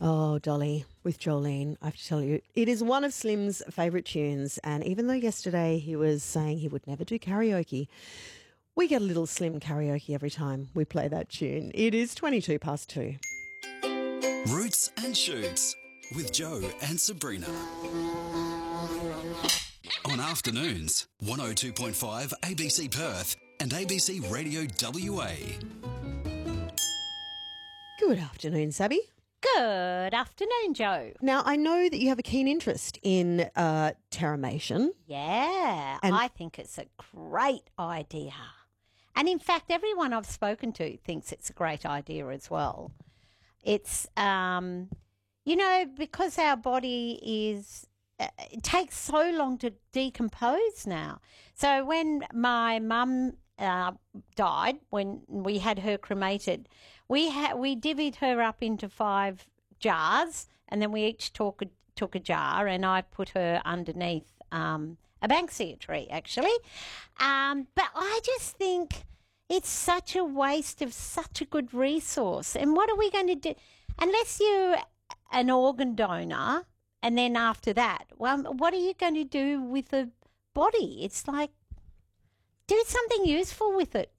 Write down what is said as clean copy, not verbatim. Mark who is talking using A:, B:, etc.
A: Oh, Dolly, with Jolene, I have to tell you, it is one of Slim's favourite tunes. And even though yesterday he was saying he would never do karaoke, we get a little Slim karaoke every time we play that tune. It is 22 past 2.
B: Roots and Shoots with Joe and Sabrina. On afternoons, 102.5 ABC Perth and ABC Radio WA.
A: Good afternoon, Sabby.
C: Good afternoon, Joe.
A: Now, I know that you have a keen interest in terramation.
C: Yeah,
A: And-
C: I think it's a great idea. And in fact, everyone I've spoken to thinks it's a great idea as well. It's, because our body is, it takes so long to decompose now. So when my mum died, when we had her cremated, we divvied her up into 5 jars, and then we each took a jar, and I put her underneath a banksia tree, actually. But I just think it's such a waste of such a good resource. And what are we going to do? Unless you're an organ donor, and then after that, well, what are you going to do with the body? It's like, do something useful with it.